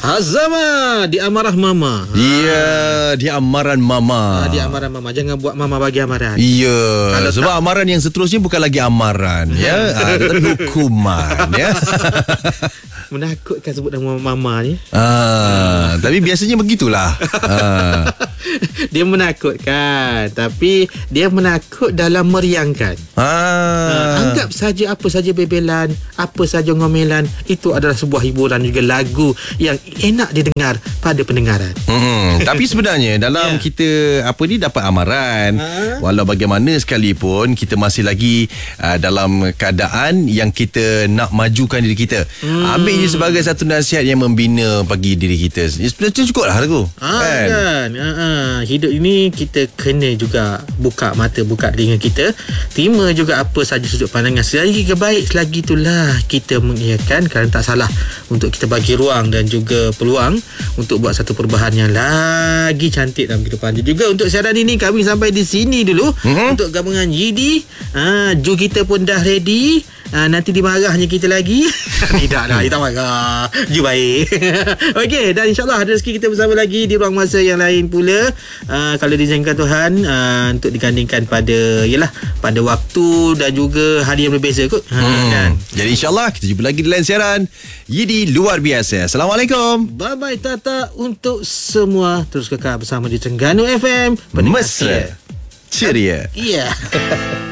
Azama di amarah mama. Ya, di amaran mama. Di amaran mama. Jangan buat mama bagi amaran. Ya, Kalau sebab amaran yang seterusnya bukan lagi amaran, ya. Tetapi hukuman, ya. Menakutkan sebut nama mama ni. Tapi biasanya begitulah. Dia menakutkan, tapi dia menakut dalam meriangkan. Anggap saja apa saja bebelan, apa saja ngomelan, itu adalah sebuah hiburan juga, lagu yang enak didengar pada pendengaran. Tapi sebenarnya dalam kita dapat amaran, walau bagaimana sekalipun kita masih lagi dalam keadaan yang kita nak majukan diri kita. Ambil ini sebagai satu nasihat yang membina bagi diri kita. Sebenarnya cukup lah aku. Kan? Hidup ini kita kena juga buka mata, buka telinga kita, terima juga apa saja sudut pandangan. Selagi kebaik, selagi itulah kita mengiyakan, kerana tak salah untuk kita bagi ruang dan juga peluang untuk buat satu perubahan yang lagi cantik dalam kehidupan. Juga untuk siaran ini kami sampai di sini dulu. Untuk gabungan Yidi, Ju kita pun dah ready. Nanti dimarahnya kita lagi. Tidak lah, kita marah. Ju baik. Okey, dan insyaAllah ada rezeki kita bersama lagi di ruang masa yang lain pula. Kalau diizinkan Tuhan, untuk digandingkan pada waktu dan juga hari yang berbeza kot. Kan? Jadi insyaAllah kita jumpa lagi di lain siaran Yidi luar biasa. Assalamualaikum. Bye-bye Tata untuk semua. Terus kekal bersama di Terengganu FM. Mesra Ceria. Ya.